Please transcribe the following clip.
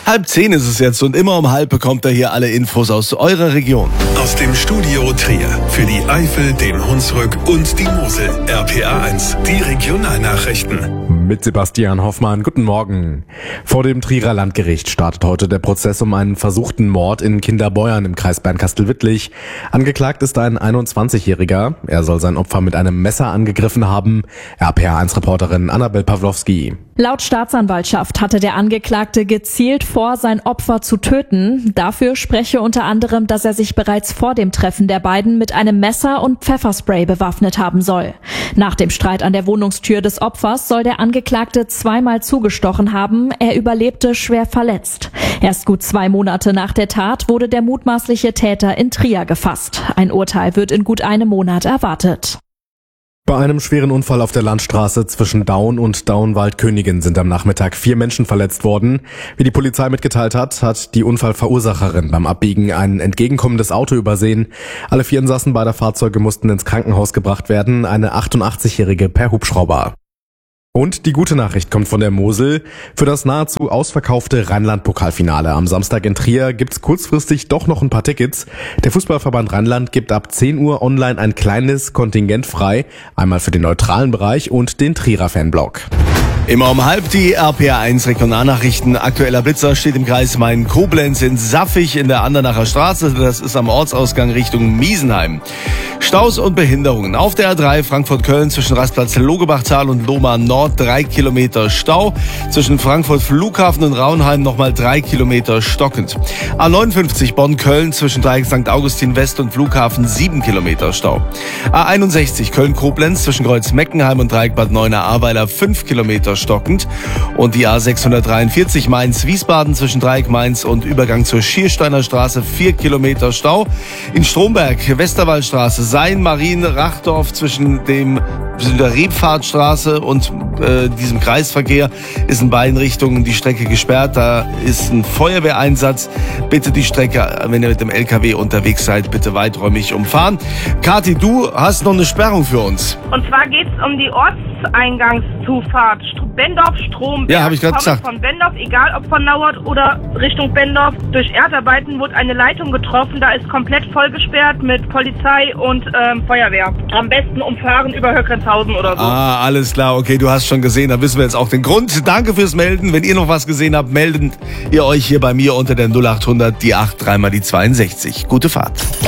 9:30 ist es jetzt und immer um 9:30 bekommt ihr hier alle Infos aus eurer Region. Aus dem Studio Trier für die Eifel, den Hunsrück und die Mosel. RPA1, die Regionalnachrichten. Mit Sebastian Hoffmann, guten Morgen. Vor dem Trierer Landgericht startet heute der Prozess um einen versuchten Mord in Kinderbeuern im Kreis Bernkastel-Wittlich. Angeklagt ist ein 21-Jähriger. Er soll sein Opfer mit einem Messer angegriffen haben. RPA1-Reporterin Annabel Pawlowski. Laut Staatsanwaltschaft hatte der Angeklagte gezielt vor, sein Opfer zu töten. Dafür spreche unter anderem, dass er sich bereits vor dem Treffen der beiden mit einem Messer und Pfefferspray bewaffnet haben soll. Nach dem Streit an der Wohnungstür des Opfers soll der Angeklagte zweimal zugestochen haben. Er überlebte schwer verletzt. Erst gut 2 Monate nach der Tat wurde der mutmaßliche Täter in Trier gefasst. Ein Urteil wird in gut einem Monat erwartet. Bei einem schweren Unfall auf der Landstraße zwischen Daun und Daun-Waldkönigin sind am Nachmittag 4 Menschen verletzt worden. Wie die Polizei mitgeteilt hat, hat die Unfallverursacherin beim Abbiegen ein entgegenkommendes Auto übersehen. Alle 4 Insassen beider Fahrzeuge mussten ins Krankenhaus gebracht werden, eine 88-Jährige per Hubschrauber. Und die gute Nachricht kommt von der Mosel. Für das nahezu ausverkaufte Rheinland-Pokalfinale am Samstag in Trier gibt's kurzfristig doch noch ein paar Tickets. Der Fußballverband Rheinland gibt ab 10 Uhr online ein kleines Kontingent frei. Einmal für den neutralen Bereich und den Trierer Fanblock. Immer um 9:30 die RPA1 Regionalnachrichten. Aktueller Blitzer steht im Kreis Main-Koblenz in Saffig in der Andernacher Straße. Das ist am Ortsausgang Richtung Miesenheim. Staus und Behinderungen. Auf der A3 Frankfurt-Köln zwischen Rastplatz Logebachtal und Lohmar Nord 3 Kilometer Stau. Zwischen Frankfurt Flughafen und Raunheim nochmal 3 Kilometer stockend. A59 Bonn-Köln zwischen Dreieck St. Augustin West und Flughafen 7 Kilometer Stau. A61 Köln-Koblenz zwischen Kreuz Meckenheim und Dreieck Bad Neuenahr-Ahrweiler 5 Kilometer stockend. Und die A643 Mainz-Wiesbaden zwischen Dreieck Mainz und Übergang zur Schiersteiner Straße 4 Kilometer Stau. In Stromberg Westerwaldstraße Sein-Marien-Rachdorf zwischen der Rebfahrtstraße und diesem Kreisverkehr ist in beiden Richtungen die Strecke gesperrt. Da ist ein Feuerwehreinsatz. Bitte die Strecke, wenn ihr mit dem LKW unterwegs seid, bitte weiträumig umfahren. Kathi, du hast noch eine Sperrung für uns. Und zwar geht es um die Ortseingangszufahrt Bendorf-Stromberg. Ja, habe ich gerade gesagt. Von Bendorf, egal ob von Nauert oder Richtung Bendorf. Durch Erdarbeiten wurde eine Leitung getroffen. Da ist komplett vollgesperrt mit Polizei und Feuerwehr. Am besten umfahren über Höckrenzhausen oder so. Ah, alles klar. Okay, du hast schon gesehen. Da wissen wir jetzt auch den Grund. Danke fürs Melden. Wenn ihr noch was gesehen habt, meldet ihr euch hier bei mir unter der 0800 die 8 3 mal die 62. Gute Fahrt.